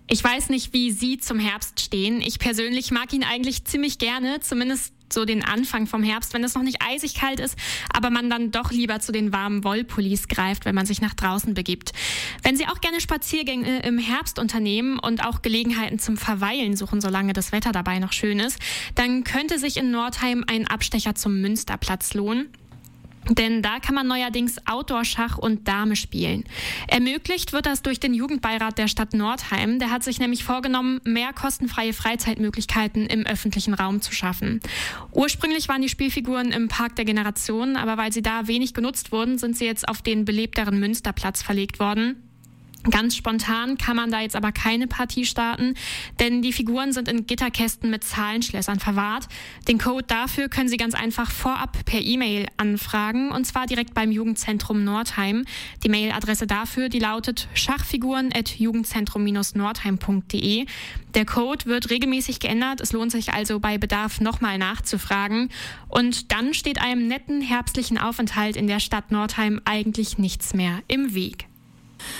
Ich weiß nicht, wie Sie zum Herbst stehen. Ich persönlich mag ihn eigentlich ziemlich gerne, zumindest so den Anfang vom Herbst, wenn es noch nicht eisig kalt ist, aber man dann doch lieber zu den warmen Wollpullis greift, wenn man sich nach draußen begibt. Wenn Sie auch gerne Spaziergänge im Herbst unternehmen und auch Gelegenheiten zum Verweilen suchen, solange das Wetter dabei noch schön ist, dann könnte sich in Nordheim ein Abstecher zum Münsterplatz lohnen. Denn da kann man neuerdings Outdoor-Schach und Dame spielen. Ermöglicht wird das durch den Jugendbeirat der Stadt Nordheim. Der hat sich nämlich vorgenommen, mehr kostenfreie Freizeitmöglichkeiten im öffentlichen Raum zu schaffen. Ursprünglich waren die Spielfiguren im Park der Generationen, aber weil sie da wenig genutzt wurden, sind sie jetzt auf den belebteren Münsterplatz verlegt worden. Ganz spontan kann man da jetzt aber keine Partie starten, denn die Figuren sind in Gitterkästen mit Zahlenschlössern verwahrt. Den Code dafür können Sie ganz einfach vorab per E-Mail anfragen, und zwar direkt beim Jugendzentrum Nordheim. Die Mailadresse dafür, die lautet schachfiguren@jugendzentrum-nordheim.de. Der Code wird regelmäßig geändert, es lohnt sich also bei Bedarf nochmal nachzufragen. Und dann steht einem netten herbstlichen Aufenthalt in der Stadt Nordheim eigentlich nichts mehr im Weg.